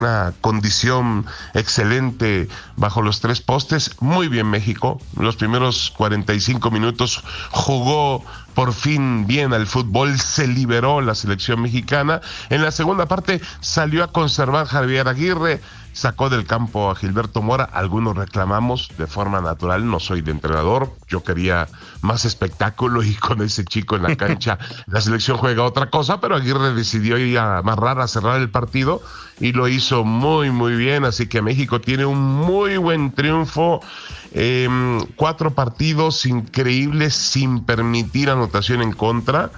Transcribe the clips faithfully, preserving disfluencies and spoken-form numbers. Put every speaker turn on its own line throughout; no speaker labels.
una condición excelente bajo los tres postes. Muy bien México, los primeros cuarenta y cinco minutos jugó por fin bien al fútbol, se liberó la selección mexicana. En la segunda parte salió a conservar Javier Aguirre, sacó del campo a Gilberto Mora. Algunos reclamamos de forma natural, no soy de entrenador, yo quería más espectáculo y con ese chico en la cancha la selección juega otra cosa, pero Aguirre decidió ir a amarrar, a cerrar el partido y lo hizo muy muy bien, así que México tiene un muy buen triunfo, eh, cuatro partidos increíbles sin permitir anotación en contra.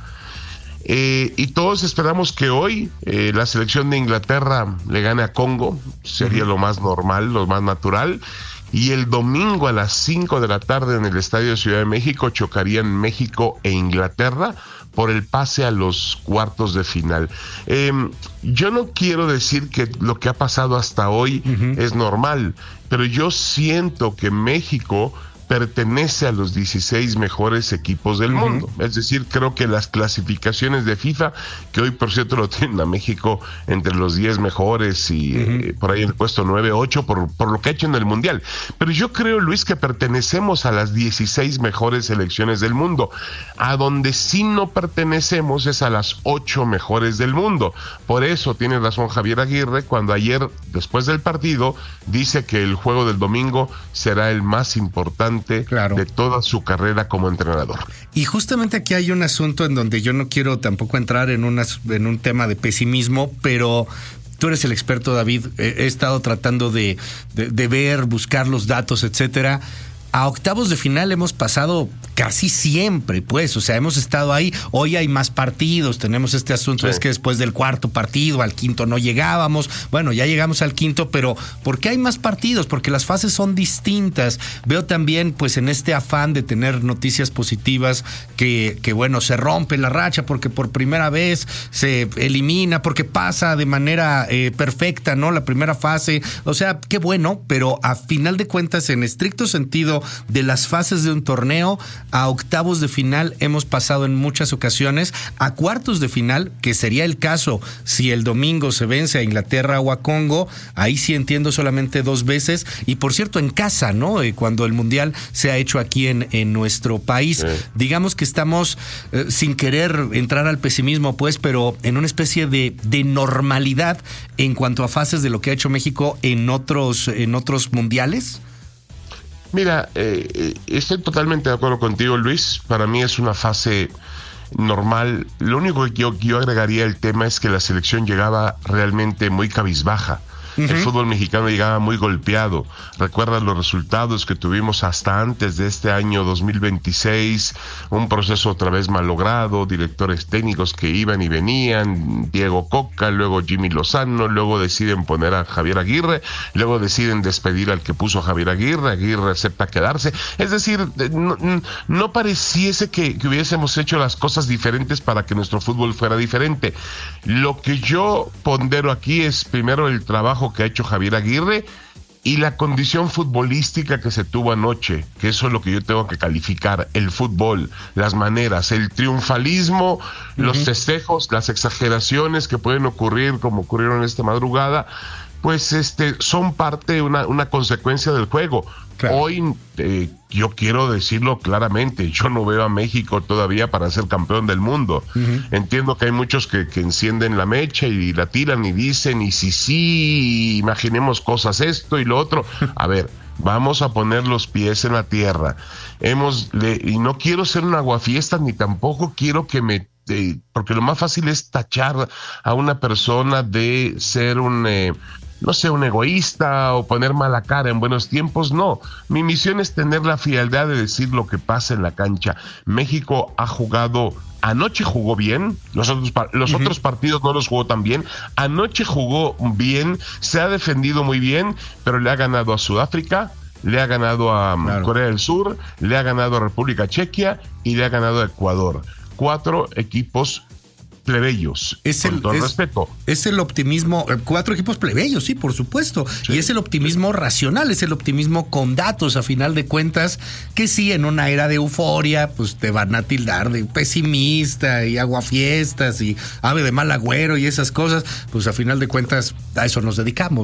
Eh, y todos esperamos que hoy eh, la selección de Inglaterra le gane a Congo, sería uh-huh. lo más normal, lo más natural, y el domingo a las cinco de la tarde en el Estadio de Ciudad de México chocarían México e Inglaterra por el pase a los cuartos de final. Eh, yo no quiero decir que lo que ha pasado hasta hoy uh-huh. es normal, pero yo siento que México pertenece a los dieciséis mejores equipos del mundo. Uh-huh. Es decir, creo que las clasificaciones de FIFA, que hoy por cierto lo tienen a México entre los diez mejores y uh-huh. eh, por ahí en el puesto nueve, ocho, por, por lo que ha hecho en el Mundial. Pero yo creo, Luis, que pertenecemos a las dieciséis mejores selecciones del mundo. A donde sí no pertenecemos es a las ocho mejores del mundo. Por eso tiene razón Javier Aguirre cuando ayer, después del partido, dice que el juego del domingo será el más importante Claro. de toda su carrera como entrenador.
Y justamente aquí hay un asunto en donde yo no quiero tampoco entrar en, una, en un tema de pesimismo, pero tú eres el experto, David. He estado tratando de, de, de ver, buscar los datos, etcétera. A octavos de final hemos pasado casi siempre, pues, o sea, hemos estado ahí. Hoy hay más partidos, tenemos este asunto, sí. es que después del cuarto partido, al quinto no llegábamos. Bueno, ya llegamos al quinto, pero ¿por qué hay más partidos? Porque las fases son distintas. Veo también, pues, en este afán de tener noticias positivas, que, que bueno, se rompe la racha porque por primera vez se elimina, porque pasa de manera eh, perfecta, ¿no? La primera fase, o sea, qué bueno, pero a final de cuentas, en estricto sentido, de las fases de un torneo a octavos de final hemos pasado en muchas ocasiones, a cuartos de final, que sería el caso si el domingo se vence a Inglaterra o a Congo, ahí sí entiendo solamente dos veces, y por cierto en casa, ¿no? Eh, cuando el Mundial se ha hecho aquí en, en nuestro país. Sí. Digamos que estamos eh, sin querer entrar al pesimismo, pues, pero en una especie de, de normalidad en cuanto a fases de lo que ha hecho México en otros, en otros mundiales.
Mira, eh, estoy totalmente de acuerdo contigo, Luis. Para mí es una fase normal. Lo único que yo, yo agregaría al tema es que la selección llegaba realmente muy cabizbaja. Uh-huh. El fútbol mexicano llegaba muy golpeado. Recuerdas los resultados que tuvimos hasta antes de este año dos mil veintiséis, un proceso otra vez malogrado, directores técnicos que iban y venían, Diego Coca, luego Jimmy Lozano, luego deciden poner a Javier Aguirre, luego deciden despedir al que puso a Javier Aguirre, Aguirre acepta quedarse. Es decir, no, no pareciese que, que hubiésemos hecho las cosas diferentes para que nuestro fútbol fuera diferente. Lo que yo pondero aquí es primero el trabajo que ha hecho Javier Aguirre y la condición futbolística que se tuvo anoche, que eso es lo que yo tengo que calificar: el fútbol, las maneras, el triunfalismo, uh-huh. los festejos, las exageraciones que pueden ocurrir como ocurrieron esta madrugada, pues este son parte, una, una consecuencia del juego. Claro. Hoy eh, yo quiero decirlo claramente, yo no veo a México todavía para ser campeón del mundo. Uh-huh. Entiendo que hay muchos que, que encienden la mecha y la tiran y dicen, y si sí, imaginemos cosas, esto y lo otro. A ver, vamos a poner los pies en la tierra. Hemos le, y no quiero ser un aguafiestas, ni tampoco quiero que me... Eh, porque lo más fácil es tachar a una persona de ser un... Eh, no sé, un egoísta o poner mala cara en buenos tiempos. No, mi misión es tener la frialdad de decir lo que pasa en la cancha. México ha jugado, anoche jugó bien, los otros, los uh-huh. otros partidos no los jugó tan bien. Anoche jugó bien, se ha defendido muy bien, pero le ha ganado a Sudáfrica, le ha ganado a claro. Corea del Sur, le ha ganado a República Chequia y le ha ganado a Ecuador. Cuatro equipos plebeyos,
es
con
el,
todo el
es,
respeto.
Es el optimismo, cuatro equipos plebeyos, sí, por supuesto. Sí. Y es el optimismo racional, es el optimismo con datos, a final de cuentas, que sí, en una era de euforia, pues te van a tildar de pesimista y aguafiestas y ave de mal agüero y esas cosas, pues a final de cuentas a eso nos dedicamos.